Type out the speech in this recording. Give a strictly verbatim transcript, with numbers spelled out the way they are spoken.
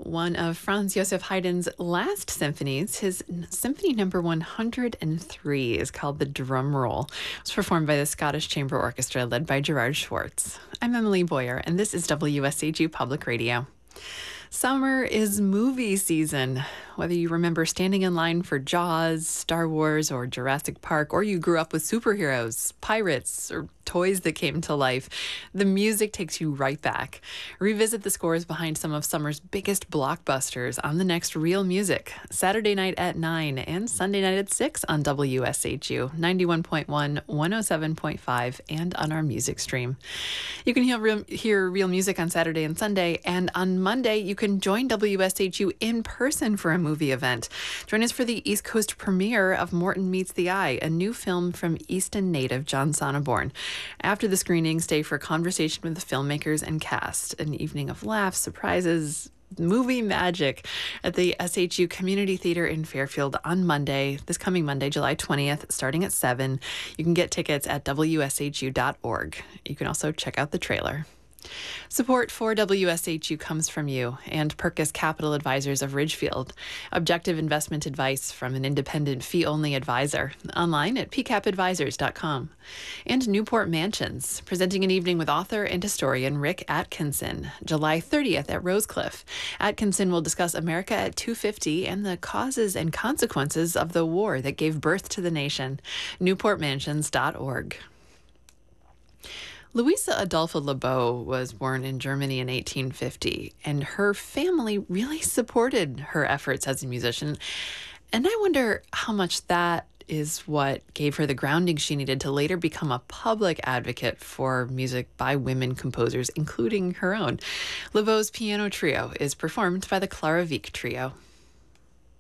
one of Franz Joseph Haydn's last symphonies. His symphony number one hundred three is called The Drum Roll. It was performed by the Scottish Chamber Orchestra led by Gerard Schwartz. I'm Emily Boyer, and this is W S H U Public Radio. Summer is movie season. Whether you remember standing in line for Jaws, Star Wars, or Jurassic Park, or you grew up with superheroes, pirates, or toys that came to life, the music takes you right back. Revisit the scores behind some of summer's biggest blockbusters on the next Real Music, Saturday night at nine and Sunday night at six on W S H U, ninety-one point one, one oh seven point five, and on our music stream. You can hear real, hear real music on Saturday and Sunday, and on Monday you can join W S H U in person for a movie event. Join us for the East Coast premiere of Morton Meets the Eye, a new film from Easton native John Sonneborn. After the screening, stay for a conversation with the filmmakers and cast, an evening of laughs, surprises, movie magic at the S H U Community Theater in Fairfield on Monday, this coming Monday, July twentieth, starting at seven. You can get tickets at W S H U dot org. You can also check out the trailer. Support for W S H U comes from you and Perkus Capital Advisors of Ridgefield. Objective investment advice from an independent fee-only advisor. Online at p cap advisors dot com. And Newport Mansions, presenting an evening with author and historian Rick Atkinson, July thirtieth at Rosecliff. Atkinson will discuss America at two fifty and the causes and consequences of the war that gave birth to the nation. newport mansions dot org. Louisa Adolpha Lebeau was born in Germany in eighteen fifty, and her family really supported her efforts as a musician. And I wonder how much that is what gave her the grounding she needed to later become a public advocate for music by women composers, including her own. Lebeau's piano trio is performed by the Clara Wieck Trio.